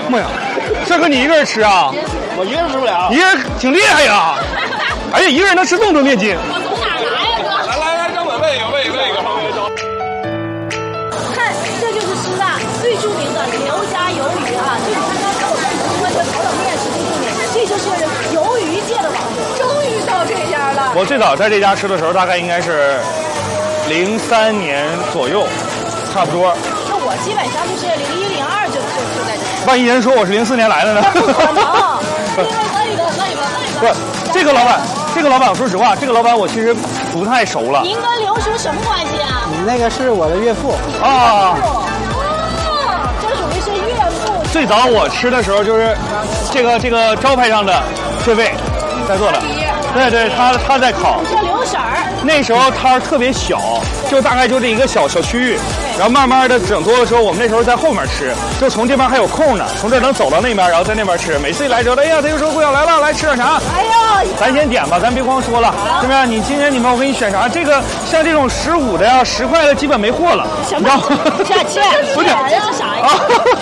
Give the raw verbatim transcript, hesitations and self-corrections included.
妈呀，这可你一个人吃啊？ 我一个人吃不了。 一个人挺厉害呀！哎呀，一个人能吃这么多面筋。 我从哪来呀，哥？ 来来来，让我喂一个，喂一个，喂一个。 看，这就是师大最著名的刘家鱿鱼啊！就你刚刚跟我说这炒冷面是最著名的，这就是鱿鱼界的王者。终于到这家了。 我最早在这家吃的时候，大概应该是零三年左右，差不多。 那我基本上就是零一零二就就就在这。 万一人说我是零四年来的呢？ 不可能，因为喝一个喝一个喝一个。 不是，这个老板，这个老板，说实话，这个老板我其实不太熟了。 您跟刘叔什么关系啊？ 你那个是我的岳父啊。 哦，这属于是岳父。 最早我吃的时候就是这个这个招牌上的这位在做的，对对，他他在烤。 这刘婶儿。 那时候摊儿特别小，就大概就这一个小小区域，然后慢慢的整多的时候，我们那时候在后面吃，就从这边还有空呢，从这儿能走到那边，然后在那边吃。每次一来之后，哎呀，他就说顾小来了，来吃点啥？ 哎呀， 咱先点吧，咱别光说了，是不是？你今天你们我给你选啥？这个像这种十五的呀、十块的，基本没货了， 什么？这这不是这是啥呀？